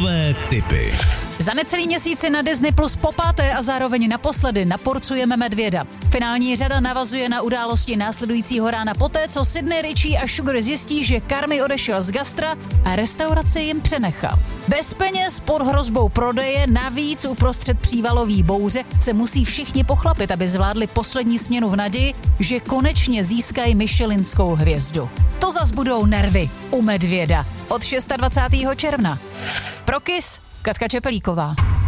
Filmové tipy. Za necelý měsíc si na Disney Plus popáté a zároveň naposledy naporcujeme medvěda. Finální řada navazuje na události následujícího rána poté, co Sydney, Richie a Sugar zjistí, že Carmy odešel z gastra a restauraci jim přenechal. Bez peněz, pod hrozbou prodeje, navíc uprostřed přívalový bouře se musí všichni pochlapit, aby zvládli poslední směnu v naději, že konečně získají Michellinskou hvězdu. To zas budou nervy u medvěda od 26. června. Pro KISS Katka Čepelíková.